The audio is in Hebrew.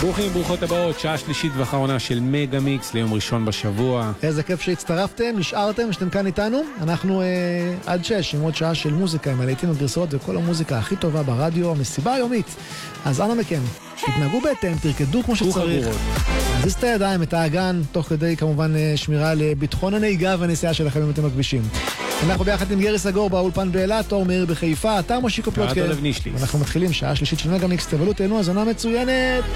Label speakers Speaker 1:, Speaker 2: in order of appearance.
Speaker 1: ברוכים וברוכות הבאות, שעה שלישית ואחרונה של מגה מיקס ליום ראשון בשבוע.
Speaker 2: איזה כיף שהצטרפתם, נשארתם, שאתם כאן איתנו. אנחנו עד 6 עם עוד שעה של מוזיקה, עם הלהיטים הגרסאות וכל המוזיקה הכי טובה ברדיו, המסיבה היומית. אז אנא מכם, תתנהגו בהתאם, תרקדו כמו שצריך. תזיז את הידיים, את האגן, תוך כדי כמובן שמירה לביטחון הנהיגה והנסיעה שלכם אם אתם בכבישים. אנחנו ביחד עם גרי סגור באולפן באילת, אור מאיר בחיפה, אתה מושיקו פלוטקר. אנחנו מתחילים שעה שלישית של מגה מיקס, תבלו תהנו, הזנה מצוינת.